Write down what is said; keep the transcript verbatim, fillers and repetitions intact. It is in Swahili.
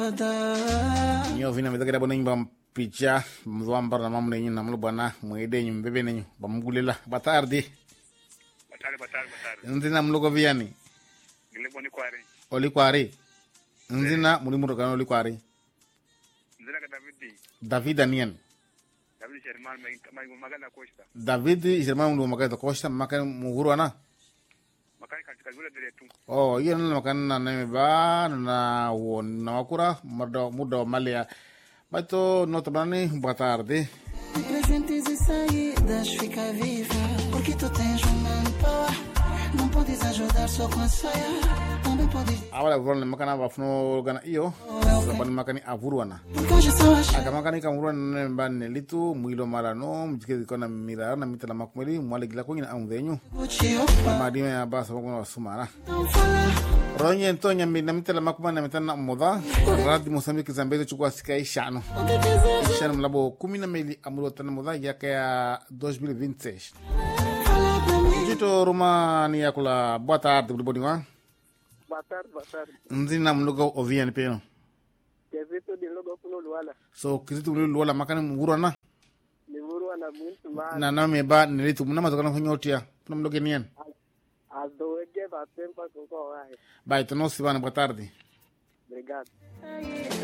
Nyo vina meda kira bona nyimba picha mzwamba na mamu nenyu na mlu bwana mwede nyu mbebe nenyu bamugulela batardi batari batari batari nzina mlugo viani ngilebo ni kwari oli kwari nzina muri muro kana oli kwari nzina ka David David Daniel David Sherman mai magana Costa David Sherman ndo magana Costa makana muguru ana makani katika zule diretu oh hiyo ndio makana na ba na won na wakura muda muda malia bato notabani boa tarde presentes e saídas fica viva porque tu tens uma power não podes ajudar só com a saia também podes awala vrone makana bafno gana iyo sabani makani avuruana aka makani kamuruana mbane litu mwilo marano mjike kona mira na mitala makumeli mwale gila kwenye aundenyu madime ya basa wakuna wasumara ronye Antonia mina mitala makumana mitana moda radi Mozambique Zambezi chukua sika ishano ishano mlabo kumi na mbili amuro tana moda yaka ya dois mil e vinte e seis jito Romani yakula boa tarde budi wa boa tarde boa tarde nzina mlugo ovian peno Kevito de logo kuno luala so kizito mlugo luala makani mugurana ni murwana muito mal na na me ba nilitu muna mazokana kunyotia tuna mlugo nian adoege va tempo com corre vai tono sibana boa tarde obrigado